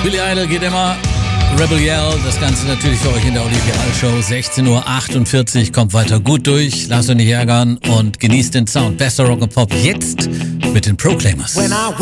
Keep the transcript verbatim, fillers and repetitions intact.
Billy Idol geht immer. Rebel Yell, das Ganze natürlich für euch in der Olivia Show. sechzehn Uhr achtundvierzig, kommt weiter gut durch, lasst euch nicht ärgern und genießt den Sound. Bester Rock and Pop jetzt mit den Proclaimers. When I